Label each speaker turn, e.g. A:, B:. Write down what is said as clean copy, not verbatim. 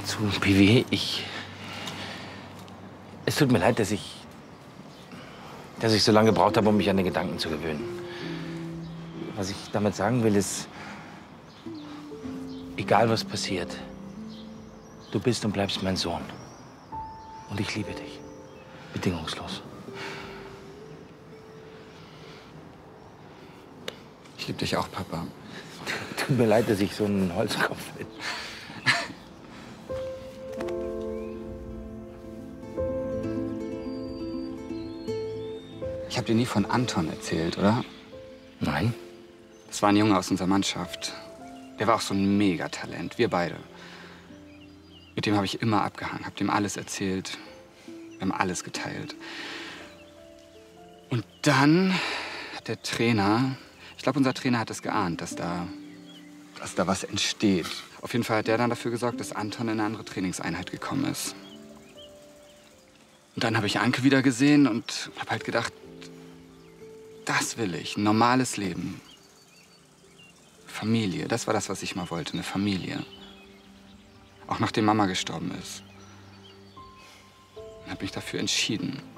A: zu, Piwi, es tut mir leid, dass ich so lange gebraucht habe, um mich an den Gedanken zu gewöhnen. Was ich damit sagen will, ist, egal was passiert, du bist und bleibst mein Sohn. Und ich liebe dich. Bedingungslos.
B: Ich liebe dich auch, Papa.
A: Tut mir leid, dass ich so ein Holzkopf bin.
B: Ich habe dir nie von Anton erzählt, oder?
A: Nein.
B: Das war ein Junge aus unserer Mannschaft. Der war auch so ein Megatalent, wir beide. Mit dem habe ich immer abgehangen, habe dem alles erzählt. Wir haben alles geteilt. Und dann hat der Trainer, ich glaube, unser Trainer hat es geahnt, dass da was entsteht. Auf jeden Fall hat der dann dafür gesorgt, dass Anton in eine andere Trainingseinheit gekommen ist. Und dann habe ich Anke wieder gesehen und habe halt gedacht, das will ich, ein normales Leben. Familie, das war das, was ich mal wollte, eine Familie. Auch nachdem Mama gestorben ist. Ich habe mich dafür entschieden.